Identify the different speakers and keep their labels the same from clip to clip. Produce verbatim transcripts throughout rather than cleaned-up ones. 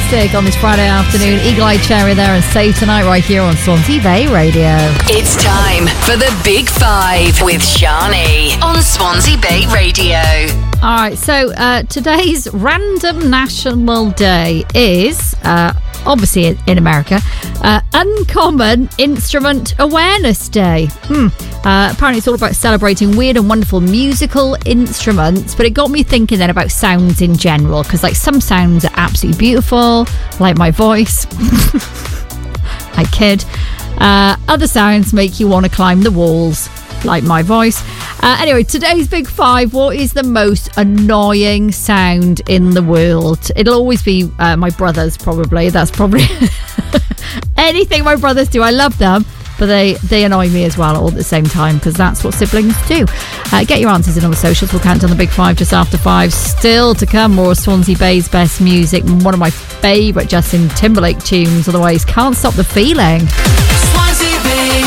Speaker 1: Fantastic on this Friday afternoon. Eagle Eye Cherry there and Save Tonight right here on Swansea Bay Radio.
Speaker 2: It's time for the Big Five with Shani on Swansea Bay Radio.
Speaker 1: All right, so uh, today's random national day is, uh, obviously in America, uh, Uncommon Instrument Awareness Day. Hmm. Uh, apparently it's all about celebrating weird and wonderful musical instruments, but it got me thinking then about sounds in general, because like some sounds are absolutely beautiful, like my voice. I kid. Uh, other sounds make you want to climb the walls, like my voice. Uh, anyway, today's Big Five. What is the most annoying sound in the world? It'll always be uh, my brothers, probably. That's probably anything my brothers do. I love them, but they, they annoy me as well all at the same time, because that's what siblings do. Uh, get your answers in on the socials. We'll count down the Big Five just after five. Still to come, more Swansea Bay's best music. One of my favourite Justin Timberlake tunes, otherwise Can't Stop the Feeling.
Speaker 2: Swansea Bay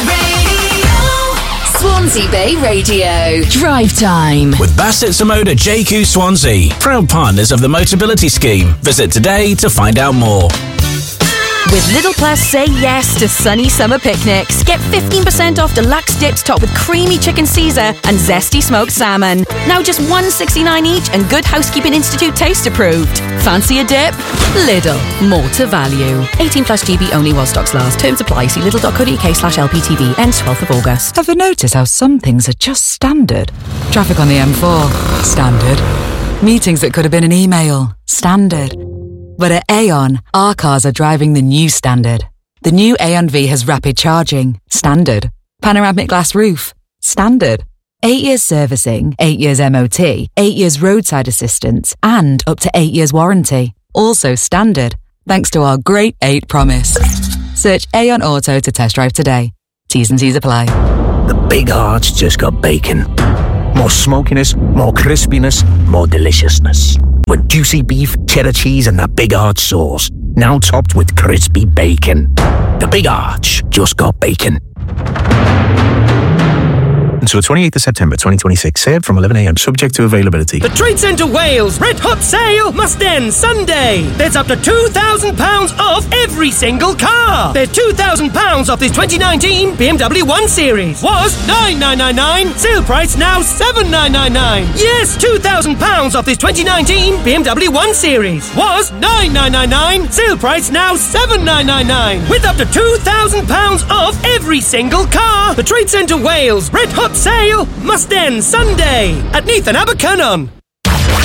Speaker 2: Radio. Swansea Bay Radio. Drive time.
Speaker 3: With Bassett Samoda J Q Swansea, proud partners of the Motability Scheme. Visit today to find out more.
Speaker 4: With Lidl Plus, say yes to sunny summer picnics. Get fifteen percent off deluxe dips topped with creamy chicken Caesar and zesty smoked salmon. Now just one pound sixty-nine each and Good Housekeeping Institute taste approved. Fancy a dip? Lidl. More to value. eighteen plus G B only while stocks last. Terms apply. See lidl.co.uk slash LPTV. Ends twelfth of August.
Speaker 5: Ever notice how some things are just standard? Traffic on the M four. Standard. Meetings that could have been an email. Standard. But at Aon, our cars are driving the new standard. The new Aon V has rapid charging. Standard. Panoramic glass roof. Standard. Eight years servicing, eight years M O T, eight years roadside assistance, and up to eight years warranty. Also standard. Thanks to our great eight promise. Search Aon Auto to test drive today. T's and C's apply.
Speaker 6: The Big Arch just got bacon. More smokiness, more crispiness, more deliciousness. With juicy beef, cheddar cheese and that Big Arch sauce. Now topped with crispy bacon. The Big Arch just got bacon.
Speaker 7: Until the twenty-eighth of September twenty twenty-six. Served from eleven a m subject to availability.
Speaker 8: The Trade Centre Wales Red Hot Sale must end Sunday. There's up to two thousand pounds off every single car. There's two thousand pounds off this twenty nineteen B M W one Series. Was nine thousand nine hundred ninety-nine. Sale price now seven thousand nine hundred ninety-nine. Yes, two thousand pounds off this twenty nineteen B M W one Series. Was nine thousand nine hundred ninety-nine. Sale price now seven thousand nine hundred ninety-nine. With up to two thousand pounds off every single car. The Trade Centre Wales Red Hot Sale must end Sunday at Neath and Abercynon.